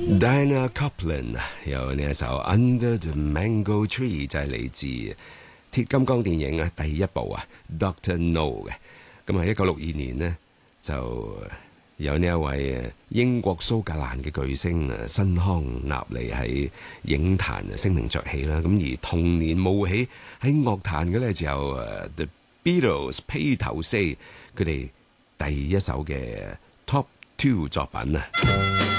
Diana Kaplan 有呢一首 Under the Mango Tree 就係嚟自鐵金剛電影啊第一部啊 Dr. No 嘅。咁啊1962年呢就有呢一位英國蘇格蘭嘅巨星啊辛康納利喺影壇聲名鵲起啦。咁而同年冒起喺樂壇嘅咧就有The Beatles 披頭四佢哋第一首嘅 Top 2作品啊。